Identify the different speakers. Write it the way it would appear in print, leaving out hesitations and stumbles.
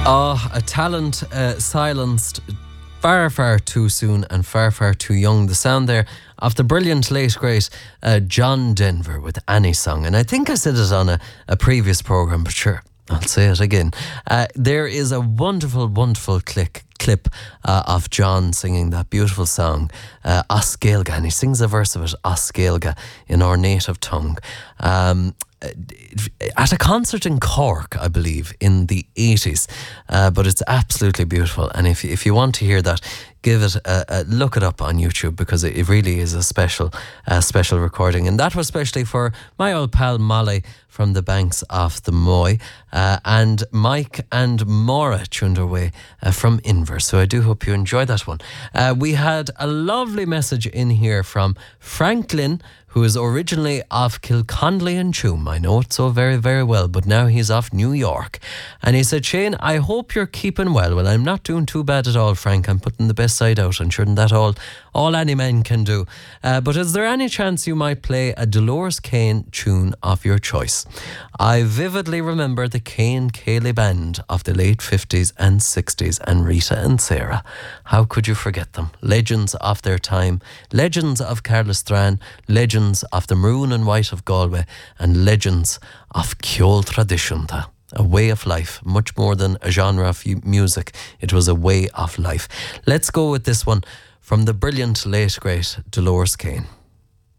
Speaker 1: A talent silenced far, far too soon and far, far too young. The sound there of the brilliant, late, great John Denver with Annie Song. And I think I said it on a previous programme, but sure, I'll say it again. There is a wonderful, wonderful clip of John singing that beautiful song, As Gaeilge, and he sings a verse of it, As Gaeilge, in our native tongue. At a concert in Cork, I believe, in the 80s. But it's absolutely beautiful. And if you want to hear that, give it look it up on YouTube, because it really is a special recording. And that was especially for my old pal Molly from the banks of the Moy, and Mike and Maura tuned our way from Inver. So I do hope you enjoyed that one. We had a lovely message in here from Franklin, who is originally of Kilconnelly and Tuam. I know it so very, very well, but now he's off New York. And he said, Shane, I hope you're keeping well. Well, I'm not doing too bad at all, Frank. I'm putting the best side out, and shouldn't that all any man can do. But is there any chance you might play a Dolores Kane tune of your choice? I vividly remember the Kane Cayley band of the late 50s and 60s, and Rita and Sarah. How could you forget them? Legends of their time, legends of Carla Strán, legends of the Maroon and White of Galway, and legends of Ceol Tradiisiúnta. A way of life, much more than a genre of music. It was a way of life. Let's go with this one from the brilliant, late, great Dolores Kane.